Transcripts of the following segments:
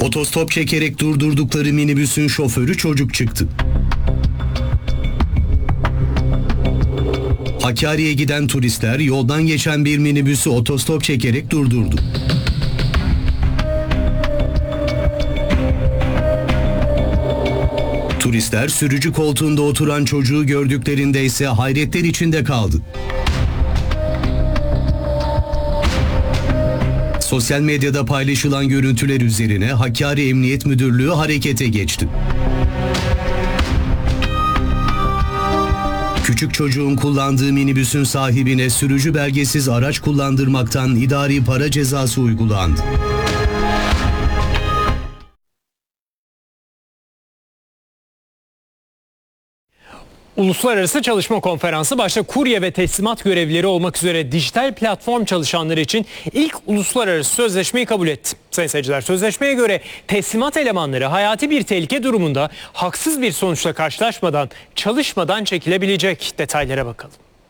Otostop çekerek durdurdukları minibüsün şoförü çocuk çıktı. Hakkari'ye giden turistler yoldan geçen bir minibüsü otostop çekerek durdurdu. Turistler sürücü koltuğunda oturan çocuğu gördüklerinde ise hayretler içinde kaldı. Sosyal medyada paylaşılan görüntüler üzerine Hakkari Emniyet Müdürlüğü harekete geçti. Küçük çocuğun kullandığı minibüsün sahibine sürücü belgesiz araç kullandırmaktan idari para cezası uygulandı. Uluslararası Çalışma Konferansı başta kurye ve teslimat görevlileri olmak üzere dijital platform çalışanları için ilk uluslararası sözleşmeyi kabul etti. Sayın seyirciler, sözleşmeye göre teslimat elemanları hayati bir tehlike durumunda haksız bir sonuçla karşılaşmadan, çalışmadan çekilebilecek. Detaylara bakalım.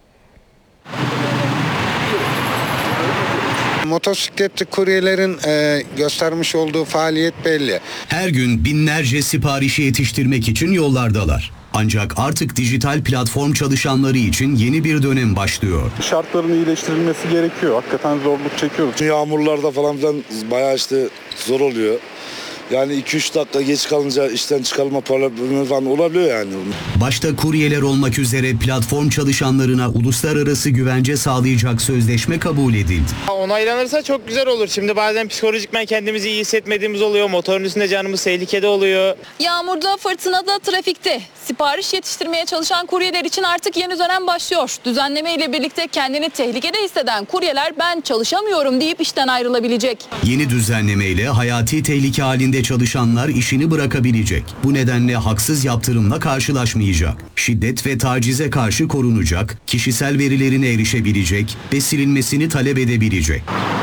Motosikletli kuryelerin göstermiş olduğu faaliyet belli. Her gün binlerce siparişi yetiştirmek için yollardalar. Ancak artık dijital platform çalışanları için yeni bir dönem başlıyor. Şartların iyileştirilmesi gerekiyor. Hakikaten zorluk çekiyoruz. Yağmurlarda falan bayağı zor oluyor. Yani 2-3 dakika geç kalınca işten çıkarılma problemi falan olabiliyor yani. Başta kuryeler olmak üzere platform çalışanlarına uluslararası güvence sağlayacak sözleşme kabul edildi. Onaylanırsa çok güzel olur. Şimdi bazen psikolojikmen kendimizi iyi hissetmediğimiz oluyor. Motorun üstünde canımız tehlikede oluyor. Yağmurda, fırtınada, trafikte sipariş yetiştirmeye çalışan kuryeler için artık yeni dönem başlıyor. Düzenleme ile birlikte kendini tehlikede hisseden kuryeler ben çalışamıyorum deyip işten ayrılabilecek. Yeni düzenlemeyle hayati tehlike halinde çalışanlar işini bırakabilecek. Bu nedenle haksız yaptırımla karşılaşmayacak. Şiddet ve tacize karşı korunacak, kişisel verilerine erişebilecek ve silinmesini talep edebilecek.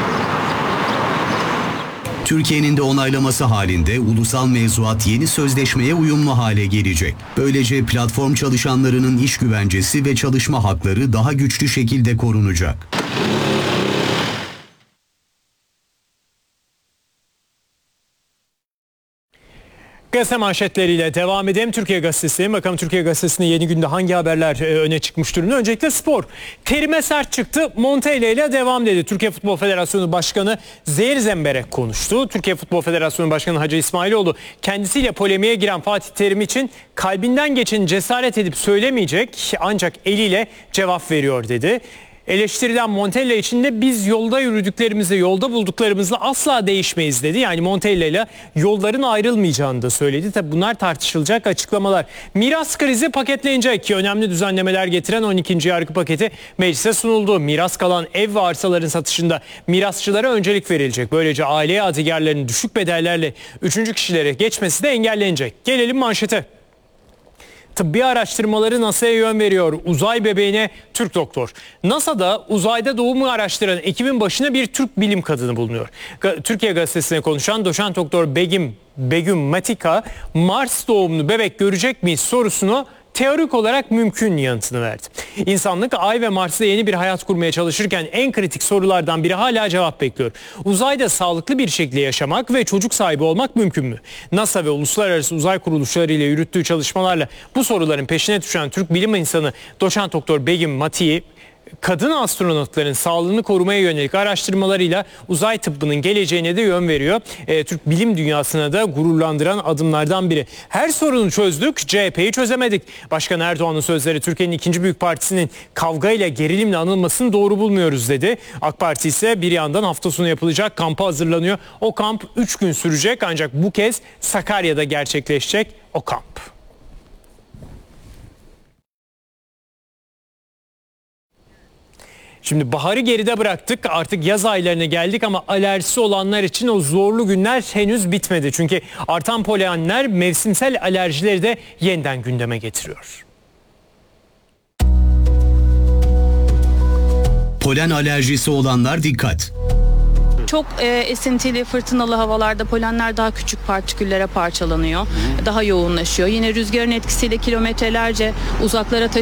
Türkiye'nin de onaylaması halinde ulusal mevzuat yeni sözleşmeye uyumlu hale gelecek. Böylece platform çalışanlarının iş güvencesi ve çalışma hakları daha güçlü şekilde korunacak. Gazete manşetleriyle devam edelim. Türkiye Gazetesi. Bakalım Türkiye Gazetesi'nin yeni günde hangi haberler öne çıkmış durumda. Öncelikle spor. Terime sert çıktı. Montella ile devam dedi. Türkiye Futbol Federasyonu Başkanı Zehir Zemberek konuştu. Türkiye Futbol Federasyonu Başkanı Hacı İsmailoğlu kendisiyle polemiğe giren Fatih Terim için kalbinden geçeni cesaret edip söylemeyecek ancak eliyle cevap veriyor dedi. Eleştirilen Montella için de biz yolda yürüdüklerimizle, yolda bulduklarımızla asla değişmeyiz dedi. Yani Montella ile yolların ayrılmayacağını da söyledi. Tabi bunlar tartışılacak açıklamalar. Miras krizi paketlenecek ki önemli düzenlemeler getiren 12. yargı paketi meclise sunuldu. Miras kalan ev ve arsaların satışında mirasçılara öncelik verilecek. Böylece aile yadigarlarının düşük bedellerle 3. kişilere geçmesi de engellenecek. Gelelim manşete. Tıbbi araştırmaları NASA'ya yön veriyor. Uzay bebeğine Türk doktor. NASA'da uzayda doğumu araştıran ekibin başına bir Türk bilim kadını bulunuyor. Türkiye Gazetesi'ne konuşan doçent doktor Begüm Matika, Mars doğumlu bebek görecek miyiz sorusunu teorik olarak mümkün yanıtını verdi. İnsanlık Ay ve Mars'ta yeni bir hayat kurmaya çalışırken en kritik sorulardan biri hala cevap bekliyor. Uzayda sağlıklı bir şekilde yaşamak ve çocuk sahibi olmak mümkün mü? NASA ve uluslararası uzay kuruluşları ile yürüttüğü çalışmalarla bu soruların peşine düşen Türk bilim insanı doçent doktor Begüm Matik'i kadın astronotların sağlığını korumaya yönelik araştırmalarıyla uzay tıbbının geleceğine de yön veriyor. Türk bilim dünyasına da gururlandıran adımlardan biri. Her sorunu çözdük, CHP'yi çözemedik. Başkan Erdoğan'ın sözleri Türkiye'nin ikinci büyük partisinin kavgayla, gerilimle anılmasını doğru bulmuyoruz dedi. AK Parti ise bir yandan hafta sonu yapılacak kampa hazırlanıyor. O kamp 3 gün sürecek ancak bu kez Sakarya'da gerçekleşecek o kamp. Şimdi baharı geride bıraktık, artık yaz aylarına geldik ama alerjisi olanlar için o zorlu günler henüz bitmedi. Çünkü artan polenler mevsimsel alerjileri de yeniden gündeme getiriyor. Polen alerjisi olanlar dikkat. Çok esintili, fırtınalı havalarda polenler daha küçük partiküllere parçalanıyor, daha yoğunlaşıyor. Yine rüzgarın etkisiyle kilometrelerce uzaklara